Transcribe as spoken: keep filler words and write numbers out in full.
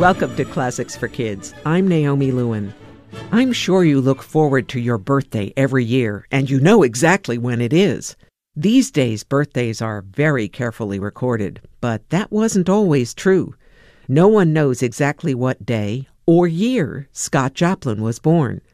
Welcome to Classics for Kids. I'm Naomi Lewin. I'm sure you look forward to your birthday every year, and you know exactly when it is. These days, birthdays are very carefully recorded, but that wasn't always true. No one knows exactly what day or year Scott Joplin was born.